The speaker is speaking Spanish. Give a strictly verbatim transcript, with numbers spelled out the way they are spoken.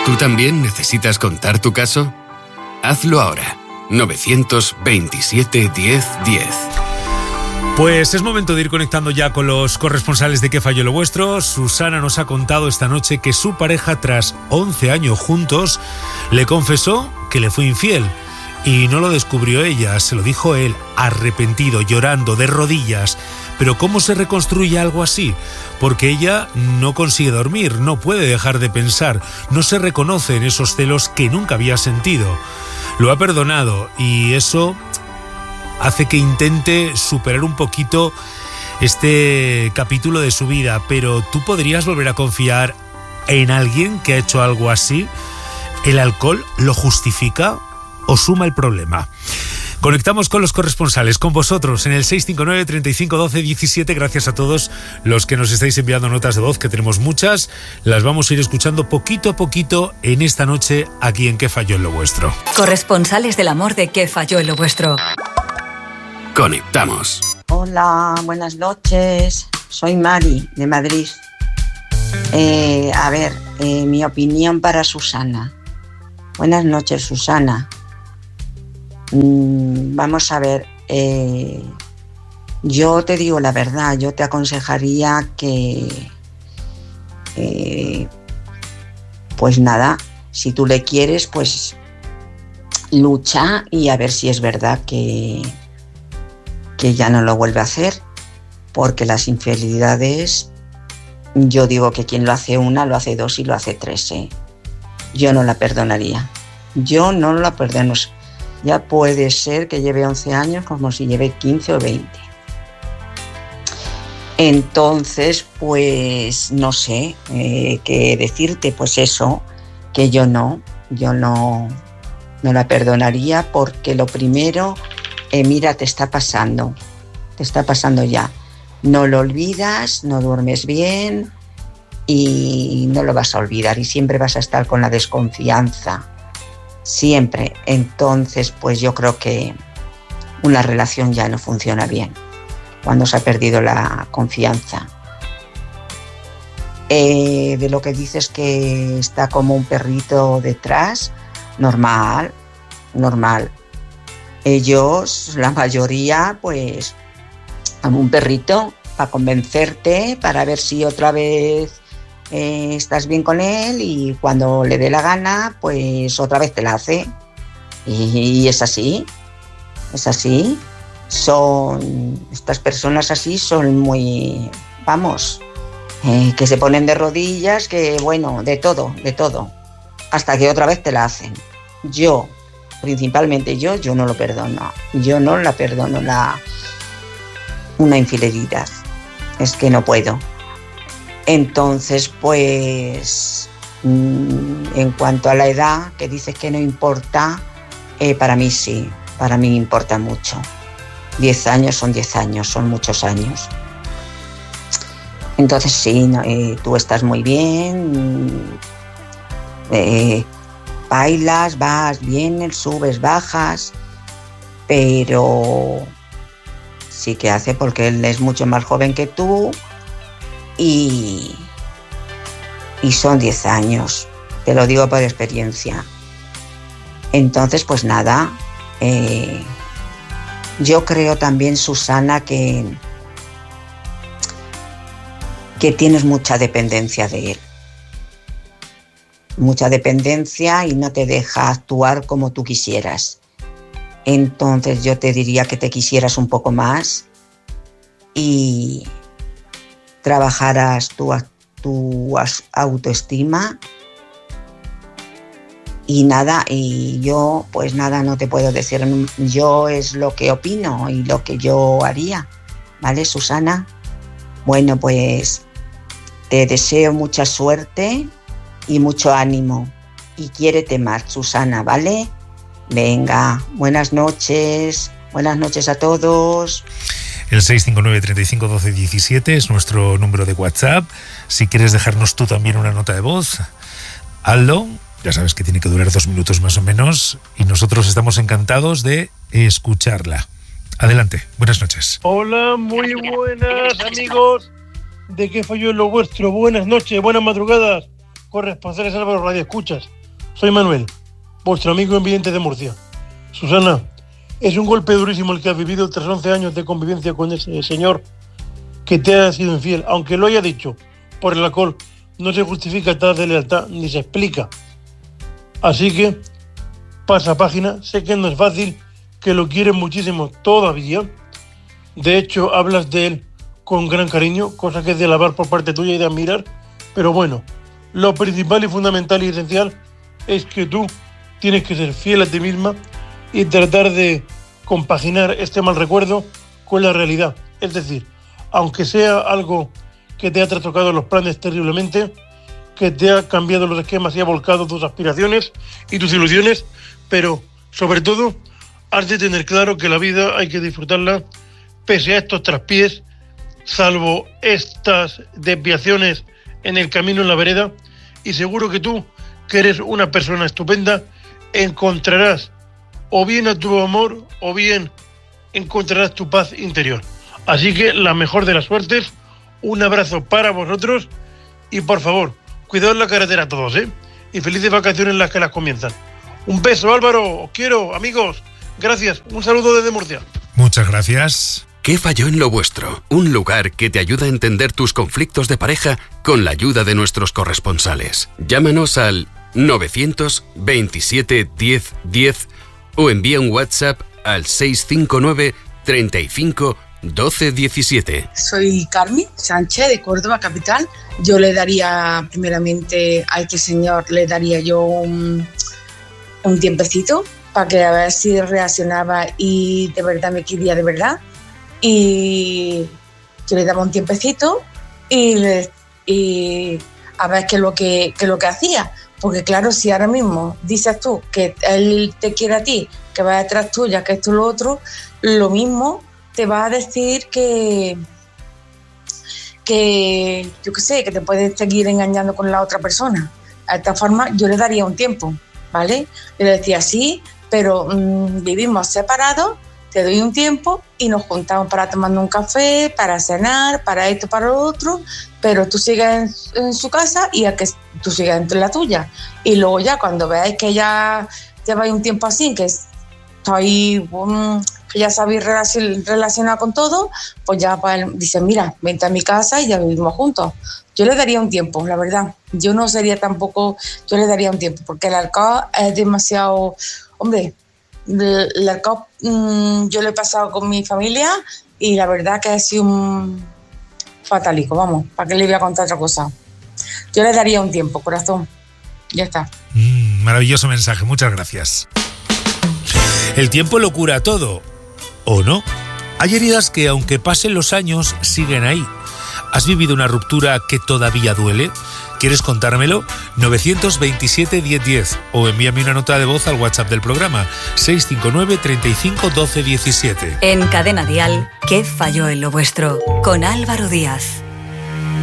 ¿Tú también necesitas contar tu caso? Hazlo ahora. nueve veintisiete diez diez. Pues es momento de ir conectando ya con los corresponsales de ¿Qué falló lo vuestro? Susana nos ha contado esta noche que su pareja, tras once años juntos, le confesó que le fue infiel. Y no lo descubrió ella, se lo dijo él, arrepentido, llorando, de rodillas. Pero ¿cómo se reconstruye algo así? Porque ella no consigue dormir, no puede dejar de pensar, no se reconoce en esos celos que nunca había sentido. Lo ha perdonado y eso hace que intente superar un poquito este capítulo de su vida. Pero ¿tú podrías volver a confiar en alguien que ha hecho algo así? ¿El alcohol lo justifica o suma el problema? Conectamos con los corresponsales, con vosotros en el seis cinco nueve, treinta y cinco, doce, diecisiete. Gracias a todos los que nos estáis enviando notas de voz, que tenemos muchas. Las vamos a ir escuchando poquito a poquito en esta noche aquí en ¿Qué falló en lo vuestro? Corresponsales del amor de ¿Qué falló en lo vuestro? Conectamos. Hola, buenas noches. Soy Mari, de Madrid. Eh, a ver, eh, mi opinión para Susana. Buenas noches, Susana. Mm, vamos a ver, eh, yo te digo la verdad, yo te aconsejaría que, eh, pues nada, si tú le quieres, pues lucha y a ver si es verdad que, que ya no lo vuelve a hacer, porque las infidelidades, yo digo que quien lo hace una, lo hace dos y lo hace tres, ¿eh? Yo no la perdonaría, yo no la perdono. Ya puede ser que lleve once años como si lleve quince o veinte. Entonces, pues no sé eh, qué decirte, pues eso, que yo no, yo no, no la perdonaría porque lo primero, eh, mira, te está pasando, te está pasando ya. No lo olvidas, no duermes bien y no lo vas a olvidar y siempre vas a estar con la desconfianza. Siempre. Entonces, pues yo creo que una relación ya no funciona bien cuando se ha perdido la confianza. Eh, de lo que dices que está como un perrito detrás, normal, normal. Ellos, la mayoría, pues, como un perrito para convencerte, para ver si otra vez Eh, estás bien con él y cuando le dé la gana, pues otra vez te la hace. Y, y es así, es así. Son, estas personas así son muy, vamos, eh, que se ponen de rodillas, que bueno, de todo, de todo, hasta que otra vez te la hacen. Yo, principalmente yo, yo no lo perdono. Yo no la perdono, la, una infidelidad. Es que no puedo. Entonces, pues, en cuanto a la edad, que dices que no importa, eh, para mí sí, para mí importa mucho. Diez años son diez años, son muchos años. Entonces sí, no, eh, tú estás muy bien, eh, bailas, vas, vienes, subes, bajas, pero sí que hace porque él es mucho más joven que tú. Y, y son diez años, te lo digo por experiencia. Entonces, pues nada, eh, yo creo también, Susana, que, que tienes mucha dependencia de él. Mucha dependencia y no te deja actuar como tú quisieras. Entonces yo te diría que te quisieras un poco más y trabajaras tu, tu autoestima y nada, y yo pues nada, no te puedo decir, yo es lo que opino y lo que yo haría, ¿vale, Susana? Bueno, pues te deseo mucha suerte y mucho ánimo y quiérete más, Susana, ¿vale? Venga, buenas noches, buenas noches a todos. El seis cinco nueve, treinta y cinco, doce, diecisiete es nuestro número de WhatsApp. Si quieres dejarnos tú también una nota de voz, hazlo. Ya sabes que tiene que durar dos minutos más o menos y nosotros estamos encantados de escucharla. Adelante, buenas noches. Hola, muy buenas amigos de ¿Qué falló en lo vuestro? Buenas noches, buenas madrugadas. corresponsales Álvaro Radio Escuchas. Soy Manuel, vuestro amigo envidente de Murcia. Susana, es un golpe durísimo el que has vivido tras once años de convivencia con ese señor que te ha sido infiel. Aunque lo haya dicho por el alcohol, no se justifica tal de lealtad ni se explica. Así que pasa página. Sé que no es fácil, que lo quieres muchísimo todavía. De hecho, hablas de él con gran cariño, cosa que es de alabar por parte tuya y de admirar. Pero bueno, lo principal y fundamental y esencial es que tú tienes que ser fiel a ti misma y tratar de compaginar este mal recuerdo con la realidad. Es decir, aunque sea algo que te ha trastocado los planes terriblemente, que te ha cambiado los esquemas y ha volcado tus aspiraciones y tus ilusiones, pero sobre todo has de tener claro que la vida hay que disfrutarla pese a estos traspiés, salvo estas desviaciones en el camino, en la vereda, y seguro que tú, que eres una persona estupenda, encontrarás o bien a tu amor o bien encontrarás tu paz interior. Así que la mejor de las suertes, un abrazo para vosotros y por favor, cuidado en la carretera a todos, ¿eh? Y felices vacaciones las que las comienzan. Un beso, Álvaro, os quiero, amigos, gracias, un saludo desde Murcia. Muchas gracias. ¿Qué falló en lo vuestro? Un lugar que te ayuda a entender tus conflictos de pareja con la ayuda de nuestros corresponsales. Llámanos al novecientos veintisiete diez diez o envía un WhatsApp al seiscientos cincuenta y nueve treinta y cinco doce diecisiete. Soy Carmen Sánchez de Córdoba capital. Yo le daría primeramente a este señor, le daría yo un, un tiempecito para que a ver si reaccionaba y de verdad me quería de verdad. Y yo le daba un tiempecito y, le, y a ver qué es lo que, qué es lo que hacía. Porque claro, si ahora mismo dices tú que él te quiere a ti, que va detrás tuya, que esto y lo otro, lo mismo te va a decir que, que yo qué sé, que te puedes seguir engañando con la otra persona. De esta forma yo le daría un tiempo, ¿vale? Yo le decía sí, pero mmm, vivimos separados, te doy un tiempo y nos juntamos para tomar un café, para cenar, para esto, para lo otro, pero tú sigues en, en su casa y a que tú sigas en la tuya. Y luego ya cuando veáis que ya lleváis un tiempo así, que estoy, um, que ya sabéis relacion, relacionar con todo, pues ya pues, dicen, mira, vente a mi casa y ya vivimos juntos. Yo le daría un tiempo, la verdad. Yo no sería tampoco, yo le daría un tiempo, porque el alcohol es demasiado, hombre, el alcohol mmm, yo lo he pasado con mi familia y la verdad que ha sido un fatálico, vamos, ¿para qué le voy a contar otra cosa? Yo le daría un tiempo, corazón, ya está. Mm, maravilloso mensaje, muchas gracias. El tiempo lo cura todo, ¿o no? Hay heridas que aunque pasen los años siguen ahí. ¿Has vivido una ruptura que todavía duele? ¿Quieres contármelo? novecientos veintisiete diez diez o envíame una nota de voz al WhatsApp del programa seiscientos cincuenta y nueve treinta y cinco doce diecisiete. En Cadena Dial, ¿qué falló en lo vuestro? Con Álvaro Díaz.